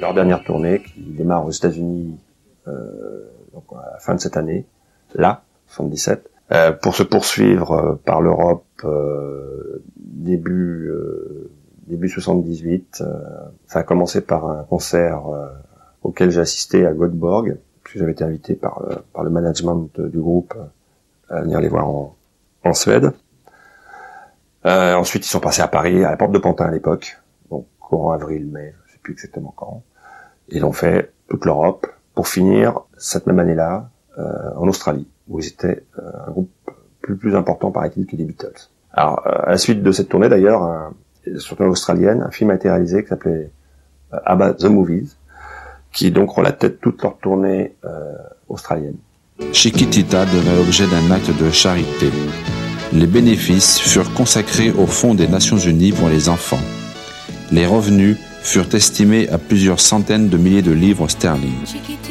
leur dernière tournée qui démarre aux États-Unis donc à la fin de cette année, là, 77, pour se poursuivre par l'Europe début 78. Ça a commencé par un concert auquel j'ai assisté à Göteborg, puisque j'avais été invité par le management du groupe à venir les voir en Suède. Ensuite, ils sont passés à Paris, à la Porte de Pantin à l'époque, donc courant avril, mai, je sais plus exactement quand. Ils ont fait toute l'Europe pour finir cette même année-là en Australie, où ils étaient un groupe plus important, paraît-il, que les Beatles. Alors, à la suite de cette tournée, d'ailleurs, surtout australienne, un film a été réalisé qui s'appelait ABBA The Movies, qui donc relatait toute leur tournée australienne. Chiquitita devint l'objet d'un acte de charité. Les bénéfices furent consacrés au Fonds des Nations Unies pour les enfants. Les revenus furent estimés à plusieurs centaines de milliers de livres sterling.